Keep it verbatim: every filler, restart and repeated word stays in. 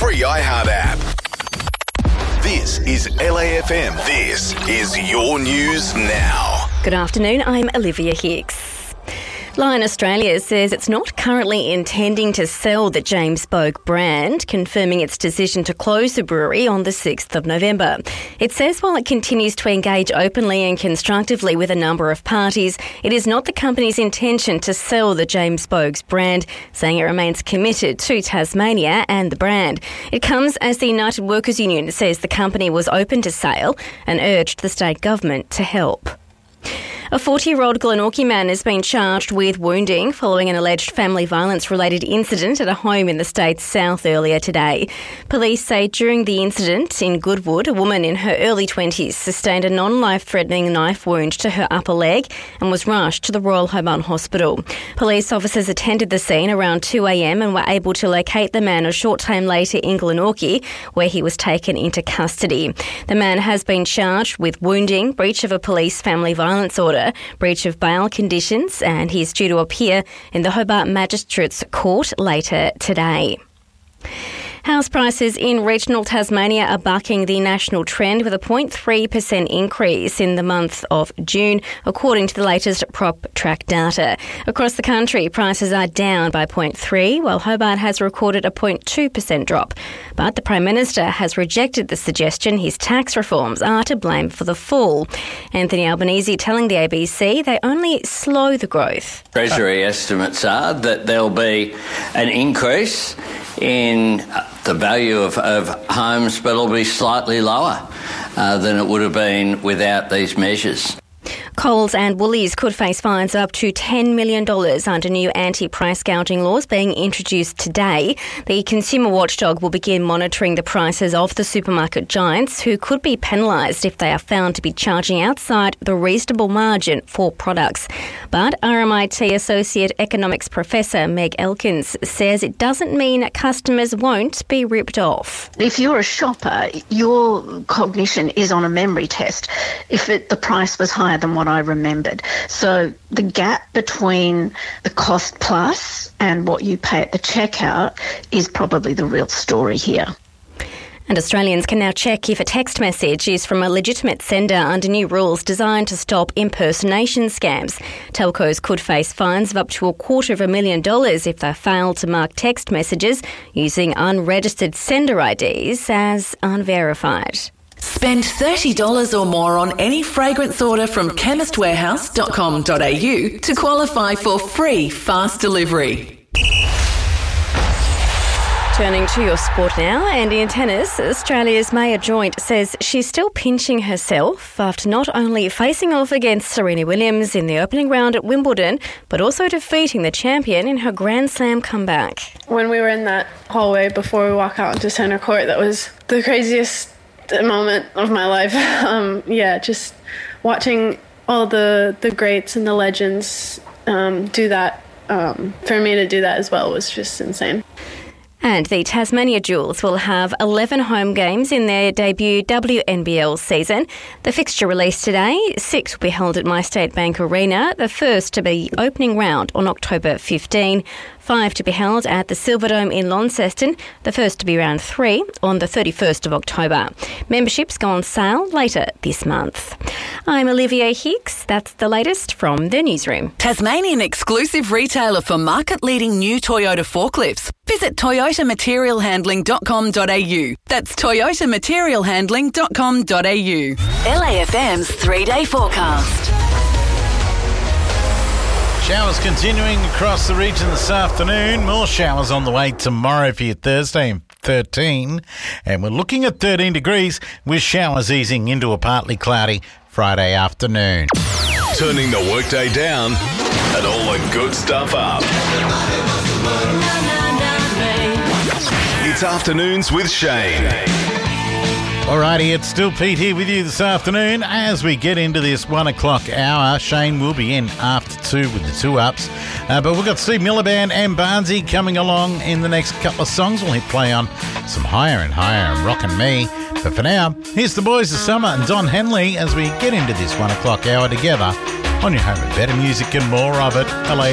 free iHeart app. This is L A F M. This is your news now. Good afternoon, I'm Olivia Hicks. Lion Australia says it's not currently intending to sell the James Bogue brand, confirming its decision to close the brewery on the sixth of November. It says while it continues to engage openly and constructively with a number of parties, it is not the company's intention to sell the James Bogue's brand, saying it remains committed to Tasmania and the brand. It comes as the United Workers Union says the company was open to sale and urged the state government to help. A forty-year-old Glenorchy man has been charged with wounding following an alleged family violence-related incident at a home in the state's south earlier today. Police say during the incident in Goodwood, a woman in her early twenties sustained a non-life-threatening knife wound to her upper leg and was rushed to the Royal Hobart Hospital. Police officers attended the scene around two a.m. and were able to locate the man a short time later in Glenorchy, where he was taken into custody. The man has been charged with wounding, breach of a police family violence order, breach of bail conditions, and he is due to appear in the Hobart Magistrates Court later today. House prices in regional Tasmania are bucking the national trend with a zero point three percent increase in the month of June, according to the latest PropTrack data. Across the country, prices are down by zero point three, while Hobart has recorded a zero point two percent drop. But the Prime Minister has rejected the suggestion his tax reforms are to blame for the fall. Anthony Albanese telling the A B C they only slow the growth. Treasury estimates are that there'll be an increase in the value of, of homes, but it'll be slightly lower uh, than it would have been without these measures. Coles and Woolies could face fines of up to ten million dollars under new anti-price gouging laws being introduced today. The Consumer Watchdog will begin monitoring the prices of the supermarket giants, who could be penalised if they are found to be charging outside the reasonable margin for products. But R M I T Associate Economics Professor Meg Elkins says it doesn't mean customers won't be ripped off. If you're a shopper, your cognition is on a memory test. If it, the price was higher than what I remembered. So the gap between the cost plus and what you pay at the checkout is probably the real story here. And Australians can now check if a text message is from a legitimate sender under new rules designed to stop impersonation scams. Telcos could face fines of up to a quarter of a million dollars if they fail to mark text messages using unregistered sender I Ds as unverified. Spend thirty dollars or more on any fragrance order from chemist warehouse dot com dot a u to qualify for free fast delivery. Turning to your sport now, and in tennis, Australia's Maya Joint says she's still pinching herself after not only facing off against Serena Williams in the opening round at Wimbledon, but also defeating the champion in her Grand Slam comeback. When we were in that hallway before we walk out into centre court, that was the craziest moment of my life. Um, yeah, just watching all the, the greats and the legends um, do that, um, for me to do that as well was just insane. And the Tasmania Jewels will have eleven home games in their debut W N B L season. The fixture released today, six will be held at MyState Bank Arena, the first to be opening round on October fifteenth. Five to be held at the Silverdome in Launceston, the first to be round three on the thirty-first of October. Memberships go on sale later this month. I'm Olivia Hicks. That's the latest from the newsroom. Tasmanian exclusive retailer for market-leading new Toyota forklifts. Visit toyota material handling dot com dot a u. That's toyota material handling dot com dot a u. L A F M's three-day forecast. Showers continuing across the region this afternoon. More showers on the way tomorrow for your Thursday, thirteen. And we're looking at thirteen degrees with showers easing into a partly cloudy Friday afternoon. Turning the workday down and all the good stuff up. It's Afternoons with Shane. Alrighty, it's still Pete here with you this afternoon. As we get into this one o'clock hour, Shane will be in after two with the two ups. Uh, but we've got Steve Miliband and Barnsey coming along in the next couple of songs. We'll hit play on some Higher and Higher and Rockin' Me. But for now, here's the Boys of Summer and Don Henley as we get into this one o'clock hour together on your home of better music and more of it. L A